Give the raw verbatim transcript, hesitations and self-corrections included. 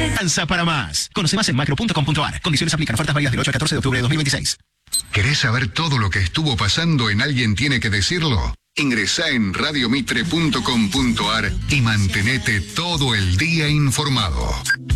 Alcanza para más. Conoce más en macro punto com punto ar. Condiciones aplican. Ofertas válidas del ocho al catorce de octubre de dos mil veintiséis. ¿Querés saber todo lo que estuvo pasando en Alguien Tiene que Decirlo? Ingresá en radio mitre punto com punto ar y mantenete todo el día informado.